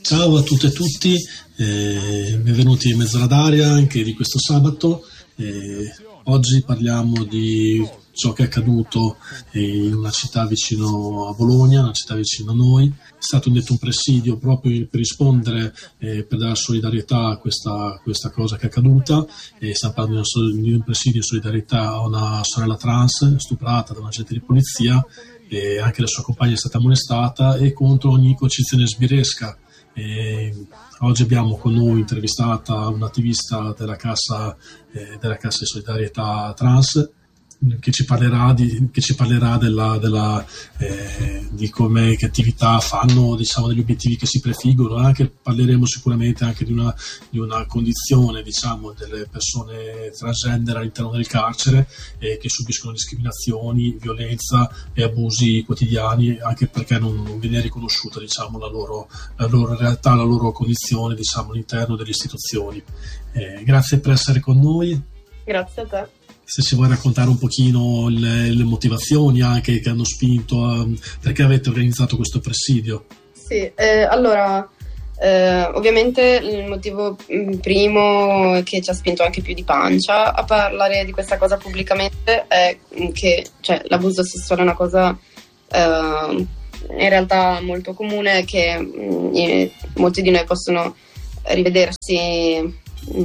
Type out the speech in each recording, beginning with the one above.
Ciao a tutte e tutti, benvenuti in Mezz'ora d'aria anche di questo sabato. Oggi parliamo di ciò che è accaduto in una città vicino a Bologna, una città vicino a noi. È stato indetto un presidio proprio per rispondere, per dare solidarietà a questa cosa che è accaduta. Stiamo parlando di un presidio in solidarietà a una sorella trans stuprata da un agente di polizia, e anche la sua compagna è stata molestata, e contro ogni concezione sbiresca. Oggi abbiamo con noi intervistata un'attivista della Cassa di Solidarietà Trans, che ci parlerà di come, che attività fanno, diciamo, degli obiettivi che si prefiggono. Anche parleremo sicuramente anche di una condizione, diciamo, delle persone transgender all'interno del carcere, che subiscono discriminazioni, violenza e abusi quotidiani, anche perché non viene riconosciuta, diciamo, la loro realtà, la loro condizione, diciamo, all'interno delle istituzioni. Grazie per essere con noi. Grazie a te. Se ci vuoi raccontare un pochino le motivazioni anche che hanno spinto perché avete organizzato questo presidio. Sì, allora ovviamente il motivo primo che ci ha spinto anche più di pancia a parlare di questa cosa pubblicamente è che, cioè, l'abuso sessuale è una cosa in realtà molto comune, che molti di noi possono rivedersi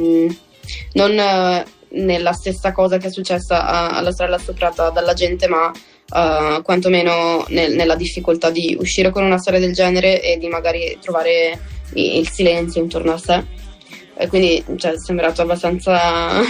non nella stessa cosa che è successa alla sorella stuprata dalla gente, ma quantomeno nella difficoltà di uscire con una storia del genere e di magari trovare il silenzio intorno a sé. E quindi, cioè, è sembrato abbastanza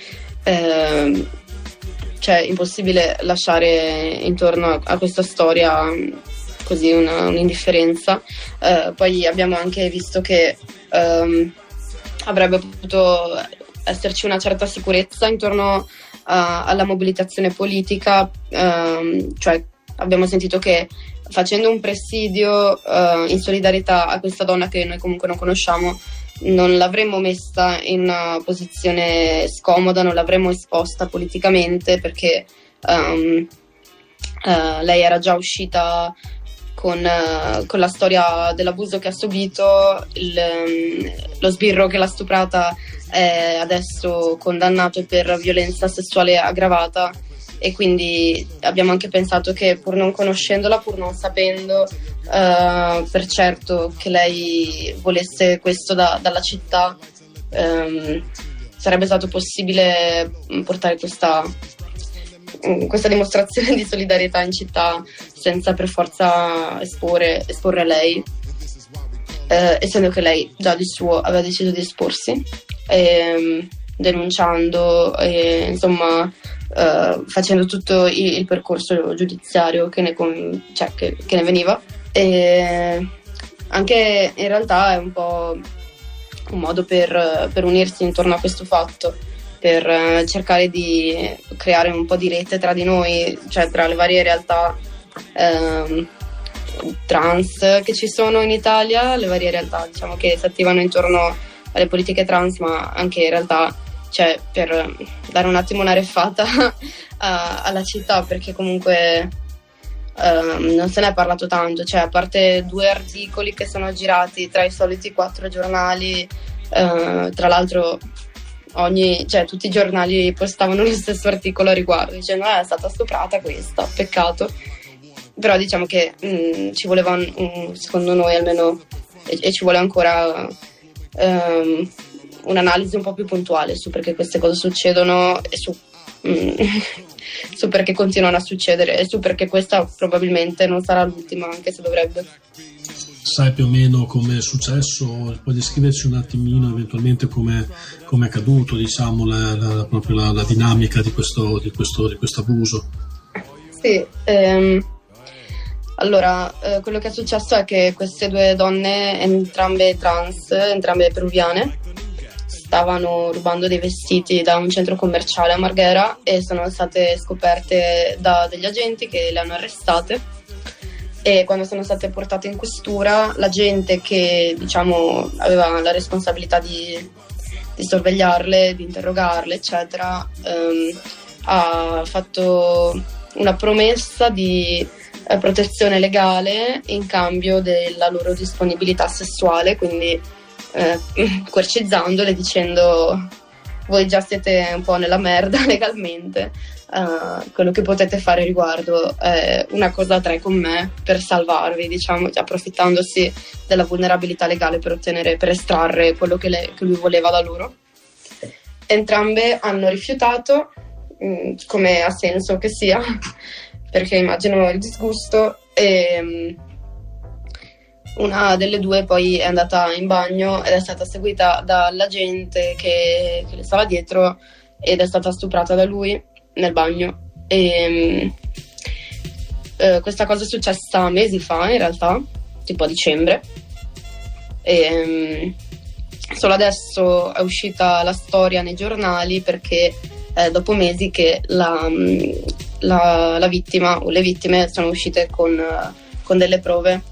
impossibile lasciare intorno a questa storia così un'indifferenza. Poi abbiamo anche visto che avrebbe potuto esserci una certa sicurezza intorno alla mobilitazione politica, cioè abbiamo sentito che facendo un presidio in solidarietà a questa donna che noi comunque non conosciamo, non l'avremmo messa in una posizione scomoda, non l'avremmo esposta politicamente, perché lei era già uscita con la storia dell'abuso che ha subito, lo sbirro che l'ha stuprata è adesso condannato per violenza sessuale aggravata, e quindi abbiamo anche pensato che, pur non conoscendola, pur non sapendo per certo che lei volesse questo dalla città, sarebbe stato possibile portare questa dimostrazione di solidarietà in città senza per forza esporre lei, essendo che lei già di suo aveva deciso di esporsi, denunciando, insomma, facendo tutto il percorso giudiziario che ne veniva. E anche in realtà è un po' un modo per unirsi intorno a questo fatto, per cercare di creare un po' di rete tra di noi, cioè tra le varie realtà trans che ci sono in Italia, le varie realtà, diciamo, che si attivano intorno alle politiche trans, ma anche in realtà, cioè, per dare un attimo una reffata alla città, perché comunque non se ne è parlato tanto, cioè, a parte 2 articoli che sono girati tra i soliti 4 giornali, tra l'altro tutti i giornali postavano lo stesso articolo a riguardo, dicendo è stata stuprata questa, peccato. Però diciamo che ci voleva secondo noi almeno, e ci vuole ancora un'analisi un po' più puntuale su perché queste cose succedono, e su perché continuano a succedere, e su perché questa probabilmente non sarà l'ultima, anche se dovrebbe. Sai più o meno come è successo? Puoi descriverci un attimino eventualmente come è accaduto, diciamo, proprio la dinamica di questo abuso? Sì, allora, quello che è successo è che queste 2 donne, entrambe trans, entrambe peruviane, stavano rubando dei vestiti da un centro commerciale a Marghera, e sono state scoperte da degli agenti che le hanno arrestate. E quando sono state portate in questura, la gente che, diciamo, aveva la responsabilità di sorvegliarle, di interrogarle, eccetera, ha fatto una promessa di protezione legale in cambio della loro disponibilità sessuale, quindi coercizzandole, dicendo: voi già siete un po' nella merda legalmente, quello che potete fare riguardo è una cosa a tre con me per salvarvi, diciamo, approfittandosi della vulnerabilità legale per estrarre quello che lui voleva da loro. Entrambe hanno rifiutato, come ha senso che sia, perché immagino il disgusto, e una delle due poi è andata in bagno ed è stata seguita dall'agente che le stava dietro ed è stata stuprata da lui nel bagno. E questa cosa è successa mesi fa, in realtà, tipo a dicembre, e solo adesso è uscita la storia nei giornali, perché dopo mesi che la vittima o le vittime sono uscite con delle prove,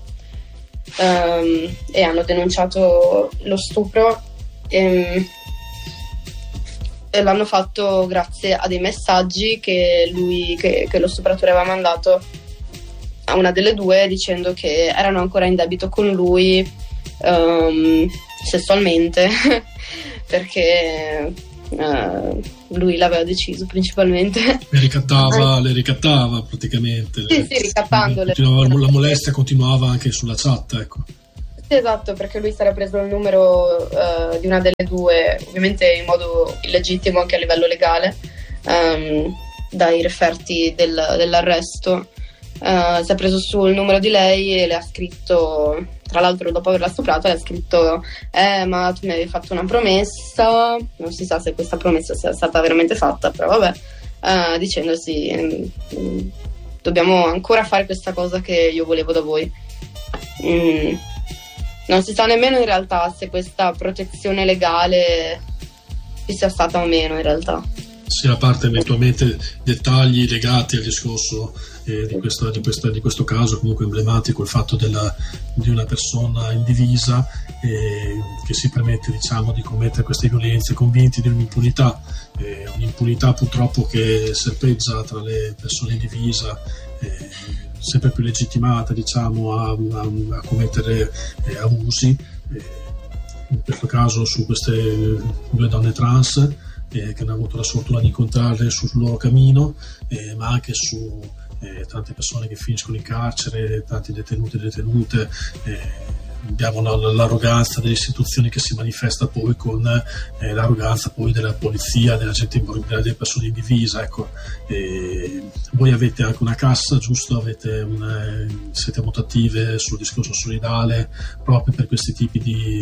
e hanno denunciato lo stupro, e l'hanno fatto grazie a dei messaggi che lo stupratore aveva mandato a una delle due, dicendo che erano ancora in debito con lui sessualmente perché lui l'aveva deciso principalmente. Le ricattava praticamente. Sì, ricattandole. La molestia continuava anche sulla chat, ecco. Sì, esatto, perché lui si era preso il numero di una delle due, ovviamente in modo illegittimo anche a livello legale, dai referti dell'arresto. Si è preso su il numero di lei e le ha scritto, tra l'altro dopo averla stuprata, le ha scritto: ma tu mi avevi fatto una promessa, non si sa se questa promessa sia stata veramente fatta, però vabbè, dicendosi: dobbiamo ancora fare questa cosa che io volevo da voi. Non si sa nemmeno in realtà se questa protezione legale ci sia stata o meno, in realtà. Sì, a parte eventualmente dettagli legati al discorso di questo caso comunque emblematico, il fatto di una persona in divisa che si permette, diciamo, di commettere queste violenze, convinti di un'impunità purtroppo che serpeggia tra le persone in divisa, sempre più legittimata, diciamo, a commettere abusi, in questo caso su queste due donne trans che hanno avuto la sfortuna di incontrarle sul loro cammino, ma anche su tante persone che finiscono in carcere, tanti detenuti e detenute. Abbiamo l'arroganza delle istituzioni che si manifesta poi con l'arroganza poi della polizia, della gente involucrata, delle persone in divisa, ecco. Voi avete anche una cassa, giusto? Siete molto attive sul discorso solidale proprio per questi tipi di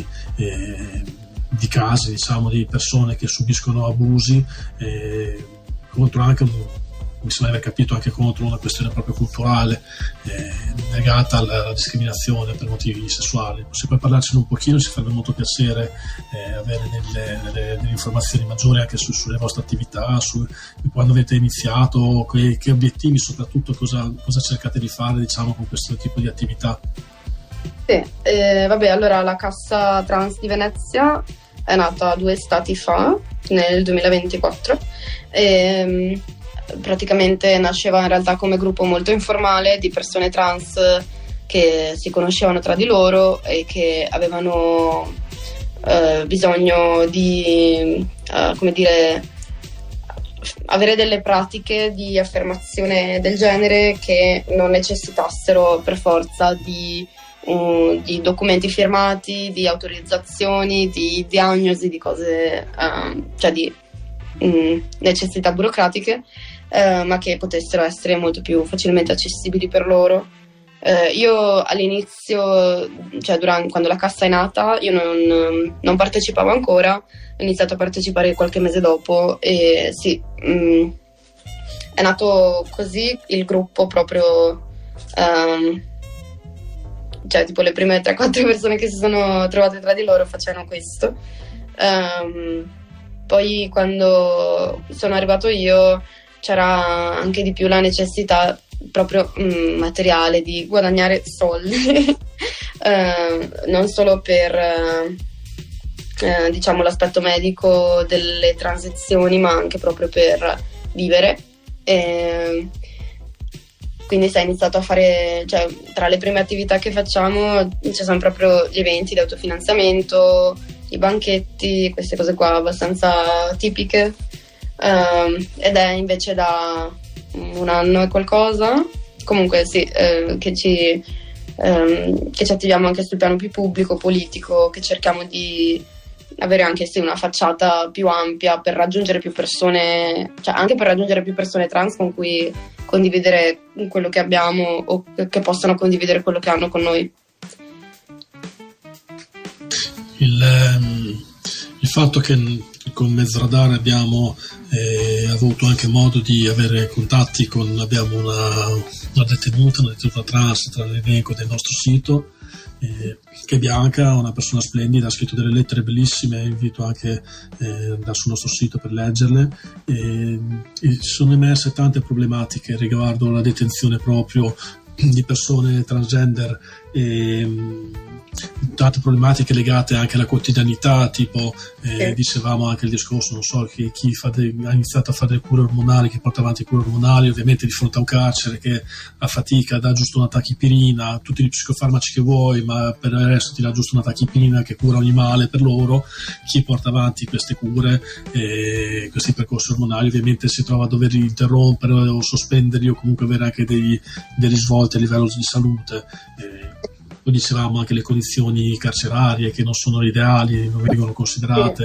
casi, diciamo, di persone che subiscono abusi, contro anche, mi sembra aver capito, anche contro una questione proprio culturale legata alla discriminazione per motivi sessuali. Se puoi parlarcene un pochino, ci farebbe molto piacere avere delle informazioni maggiori anche sulle vostre attività, su quando avete iniziato, che obiettivi, soprattutto cosa cercate di fare, diciamo, con questo tipo di attività. Sì, allora la Cassa Trans di Venezia è nata 2 estati fa, nel 2024, e praticamente nasceva in realtà come gruppo molto informale di persone trans che si conoscevano tra di loro e che avevano bisogno di, avere delle pratiche di affermazione del genere che non necessitassero per forza di documenti firmati, di autorizzazioni, di diagnosi, di cose, cioè di necessità burocratiche, ma che potessero essere molto più facilmente accessibili per loro. Io all'inizio, cioè quando la cassa è nata, io non partecipavo ancora, ho iniziato a partecipare qualche mese dopo, e sì, è nato così il gruppo proprio, cioè tipo le prime 3-4 persone che si sono trovate tra di loro facevano questo. Poi quando sono arrivato io c'era anche di più la necessità proprio materiale di guadagnare soldi, non solo per diciamo l'aspetto medico delle transizioni, ma anche proprio per vivere. quindi si è iniziato a fare, cioè tra le prime attività che facciamo ci sono proprio gli eventi di autofinanziamento, i banchetti, queste cose qua abbastanza tipiche, ed è invece da un anno e qualcosa, comunque sì, che ci attiviamo anche sul piano più pubblico, politico, che cerchiamo di avere anche sì una facciata più ampia per raggiungere più persone, cioè anche per raggiungere più persone trans con cui condividere quello che abbiamo o che possano condividere quello che hanno con noi. Il fatto che con Mezzoradar abbiamo avuto anche modo di avere contatti abbiamo una detenuta trans tra l'elenco del nostro sito, che è Bianca, una persona splendida, ha scritto delle lettere bellissime, invito anche sul nostro sito per leggerle. Sono emerse tante problematiche riguardo la detenzione proprio di persone transgender, tante problematiche legate anche alla quotidianità, tipo dicevamo anche il discorso, non so, che chi ha iniziato a fare le cure ormonali, che porta avanti cure ormonali, ovviamente di fronte a un carcere che a fatica dà giusto una tachipirina, tutti gli psicofarmaci che vuoi, ma per il resto ti dà giusto una tachipirina che cura ogni male per loro. Chi porta avanti queste cure, questi percorsi ormonali, ovviamente si trova a dover interrompere o sospenderli, o comunque avere anche dei risvolti a livello di salute. Dicevamo anche le condizioni carcerarie che non sono ideali, non vengono considerate